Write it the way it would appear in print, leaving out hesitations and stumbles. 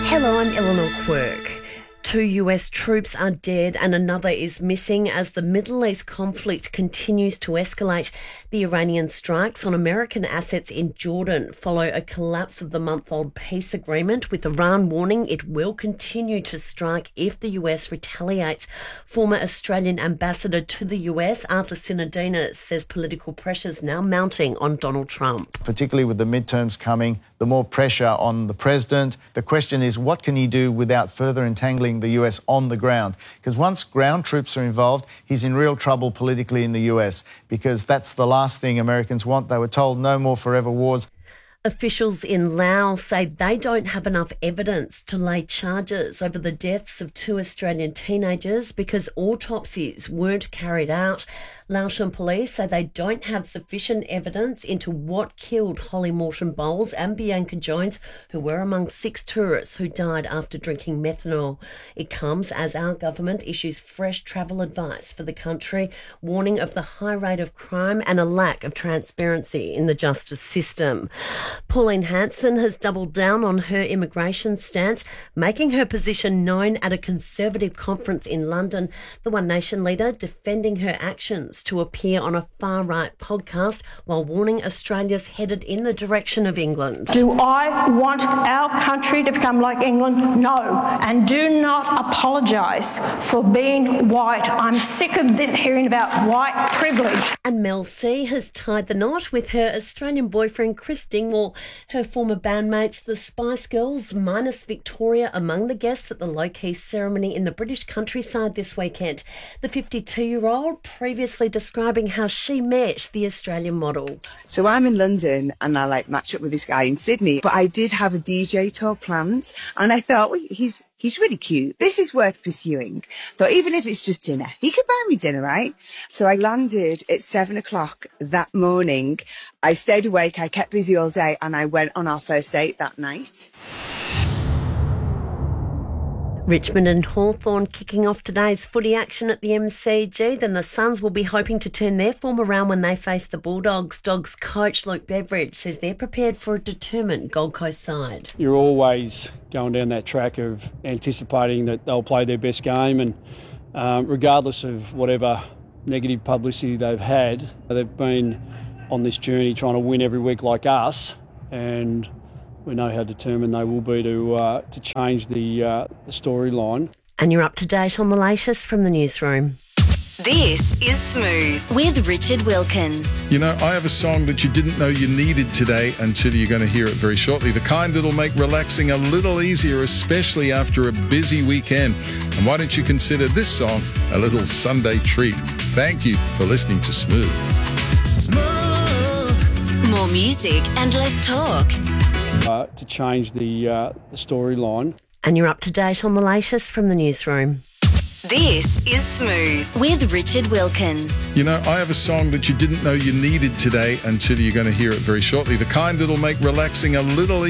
Hello, I'm Eleanor Quirk. 2 US troops are dead and another is missing as the Middle East conflict continues to escalate. The Iranian strikes on American assets in Jordan follow a collapse of the month-old peace agreement, with Iran warning it will continue to strike if the US retaliates. Former Australian ambassador to the US, Arthur Sinodinos, says political pressures now mounting on Donald Trump. Particularly with the midterms coming, the more pressure on the president. The question is, what can he do without further entangling the US on the ground? Because once ground troops are involved, he's in real trouble politically in the US, because that's the last thing Americans want. They were told no more forever wars. Officials in Laos say they don't have enough evidence to lay charges over the deaths of 2 Australian teenagers because autopsies weren't carried out. Laotian police say they don't have sufficient evidence into what killed Holly Morton Bowles and Bianca Jones, who were among 6 tourists who died after drinking methanol. It comes as our government issues fresh travel advice for the country, warning of the high rate of crime and a lack of transparency in the justice system. Pauline Hanson has doubled down on her immigration stance, making her position known at a Conservative conference in London. The One Nation leader defending her actions to appear on a far-right podcast while warning Australia's headed in the direction of England. Do I want our country to become like England? No. And do not apologise for being white. I'm sick of hearing about white privilege. And Mel C has tied the knot with her Australian boyfriend Chris Dingwall. Her former bandmates, the Spice Girls, minus Victoria, among the guests at the low-key ceremony in the British countryside this weekend. The 52-year-old previously describing how she met the Australian model. So I'm in London and I match up with this guy in Sydney, but I did have a DJ tour planned and I thought, well, he's really cute. This is worth pursuing. But even if it's just dinner, he could buy me dinner, right? So I landed at 7 o'clock that morning. I stayed awake. I kept busy all day and I went on our first date that night. Richmond and Hawthorn kicking off today's footy action at the MCG. Then the Suns will be hoping to turn their form around when they face the Bulldogs. Dogs coach Luke Beveridge says they're prepared for a determined Gold Coast side. You're always going down that track of anticipating that they'll play their best game, and regardless of whatever negative publicity they've had, they've been on this journey trying to win every week like us, and we know how determined they will be to change the storyline. And you're up to date on the latest from the newsroom. This is Smooth with Richard Wilkins. You know, I have a song that you didn't know you needed today until you're going to hear it very shortly. The kind that'll make relaxing a little easier, especially after a busy weekend. And why don't you consider this song a little Sunday treat? Thank you for listening to Smooth. Smooth. More music and less talk. To change the storyline. And you're up to date on the latest from the newsroom. This is Smooth with Richard Wilkins. You know, I have a song that you didn't know you needed today until you're going to hear it very shortly. The kind that'll make relaxing a little